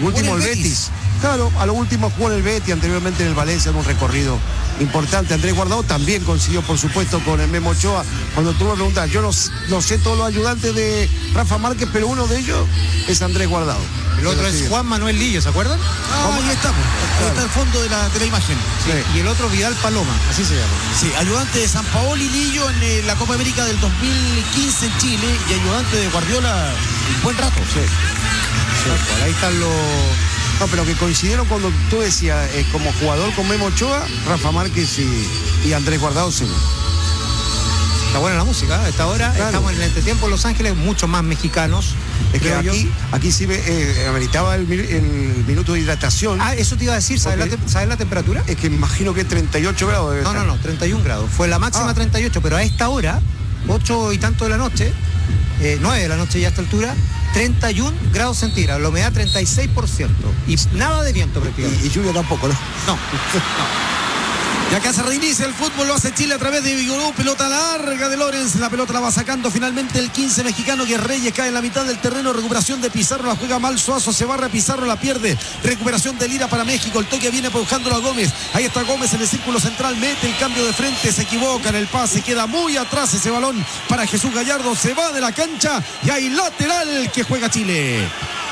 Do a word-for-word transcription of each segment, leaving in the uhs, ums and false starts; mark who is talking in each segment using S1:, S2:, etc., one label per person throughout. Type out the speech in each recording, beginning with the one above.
S1: último el Betis. Betis. Claro, a lo último jugó en el Betis, anteriormente en el Valencia, en un recorrido importante. Andrés Guardado también consiguió, por supuesto, con el Memo Ochoa. Cuando tú me preguntas, yo no, no sé todos los ayudantes de Rafa Márquez, pero uno de ellos es Andrés Guardado.
S2: El otro es Juan Manuel Lillo, ¿se acuerdan?
S3: Ah, ahí está, ahí está el fondo de la, de la imagen.
S2: Sí. Sí. Y el otro Vidal Paloma, así se llama.
S3: Sí, ayudante de San Paoli Lillo en eh, la Copa América del dos mil quince en Chile y ayudante de Guardiola un buen rato.
S1: Sí.
S2: Sí. Bueno, ahí están los...
S1: No, pero que coincidieron cuando tú decías, eh, como jugador con Memo Ochoa, Rafa Márquez y, y Andrés Guardado seguro.
S2: Está buena la música, a esta hora claro. Estamos en el entretiempo en Los Ángeles, muchos más mexicanos.
S1: Es que aquí, aquí sí eh, ameritaba el, el minuto de hidratación.
S2: Ah, eso te iba a decir, ¿sabes la, te ¿sabes la temperatura?
S1: Es que imagino que treinta y ocho grados debe
S2: No,
S1: estar.
S2: no, no, treinta y un grados. Fue la máxima
S1: ah.
S2: treinta y ocho, pero a esta hora, ocho y tanto de la noche, eh, nueve de la noche ya a esta altura, treinta y un grados centígrados, la humedad treinta y seis por ciento y nada de viento prácticamente.
S1: Y, y lluvia tampoco, ¿no?
S3: No, no. Y acá se reinicia el fútbol, lo hace Chile a través de Vigoró, pelota larga de Lorenz, la pelota la va sacando finalmente el quince mexicano, que Reyes cae en la mitad del terreno, recuperación de Pizarro, la juega mal Suazo, se barra Pizarro, la pierde, recuperación de Lira para México, el toque viene buscándolo a Gómez, ahí está Gómez en el círculo central, mete el cambio de frente, se equivoca en el pase, queda muy atrás ese balón para Jesús Gallardo, se va de la cancha y hay lateral que juega Chile.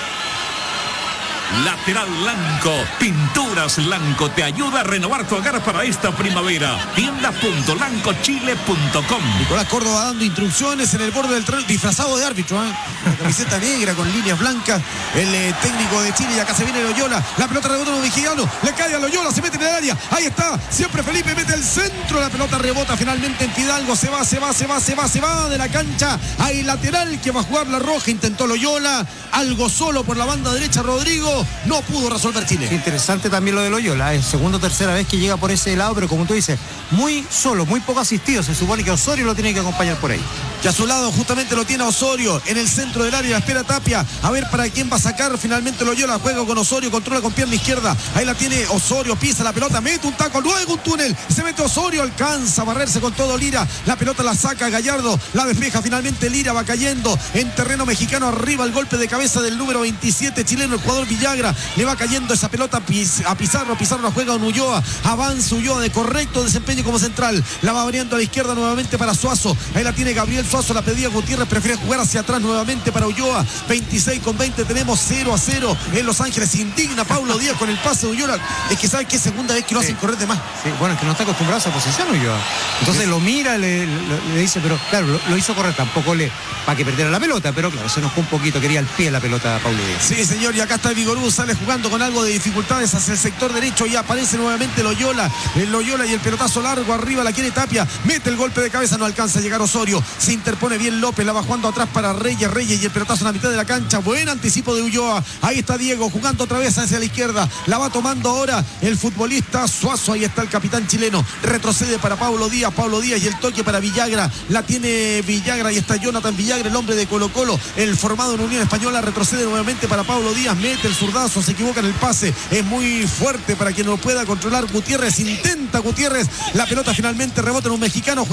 S4: Lateral Lanco, Pinturas Lanco te ayuda a renovar tu hogar para esta primavera. tienda punto lanco chile punto com.
S3: Nicolás Córdoba dando instrucciones en el borde del terreno, disfrazado de árbitro, ¿eh? La camiseta negra con líneas blancas, el eh, técnico de Chile, y acá se viene Loyola, la pelota rebota en un mexicano, le cae a Loyola, se mete en el área, ahí está, siempre Felipe mete el centro, la pelota rebota finalmente en Fidalgo, se va, se va, se va, se va, se va de la cancha, hay lateral que va a jugar la roja, intentó Loyola, algo solo por la banda derecha Rodrigo, no pudo resolver Chile.
S2: Interesante también lo de Loyola, es segunda o tercera vez que llega por ese lado, pero como tú dices, muy solo, muy poco asistido, se supone que Osorio lo tiene que acompañar por ahí.
S3: Y a su lado justamente lo tiene Osorio, en el centro del área, la espera Tapia, a ver para quién va a sacar finalmente Loyola, juega con Osorio, controla con pierna izquierda, ahí la tiene Osorio, pisa la pelota, mete un taco, luego un túnel, se mete Osorio, alcanza a barrerse con todo Lira, la pelota la saca Gallardo, la despeja finalmente Lira, va cayendo en terreno mexicano, arriba el golpe de cabeza del número veintisiete chileno, el jugador Villagra, le va cayendo esa pelota a Pizarro, Pizarro la juega con Ulloa, avanza Ulloa de correcto desempeño como central, la va abriendo a la izquierda nuevamente para Suazo, ahí la tiene Gabriel Suazo, la pedía Gutiérrez, prefiere jugar hacia atrás nuevamente para Ulloa, veintiséis con veinte, tenemos cero a cero en Los Ángeles, indigna Paulo Díaz con el pase de Ulloa, es que sabe que es segunda vez que lo sí. hacen correr de más.
S2: Sí, bueno, es que no está acostumbrado a esa posición Ulloa, entonces sí. lo mira, le, le, le dice, pero claro, lo, lo hizo correr, tampoco le, para que perdiera la pelota, pero claro, se enojó un poquito, quería el pie la pelota a Paulo Díaz.
S3: Sí, señor, y acá está Vigorú, sale jugando con algo de dificultades hacia el sector derecho y aparece nuevamente Loyola, el Loyola y el pelotazo largo arriba, la quiere Tapia, mete el golpe de cabeza, no alcanza a llegar Osorio, se interpone bien López, la va jugando atrás para Reyes, Reyes y el pelotazo en la mitad de la cancha, buen anticipo de Ulloa, ahí está Diego jugando otra vez hacia la izquierda, la va tomando ahora el futbolista Suazo, ahí está el capitán chileno, retrocede para Paulo Díaz, Paulo Díaz y el toque para Villagra, la tiene Villagra y está Jonathan Villagra, el hombre de Colo Colo, el formado en Unión Española, retrocede nuevamente para Paulo Díaz, mete el zurdazo, se equivoca en el pase, es muy fuerte para quien no pueda controlar Gutiérrez, intenta Gutiérrez, la pelota finalmente rebota en un mexicano.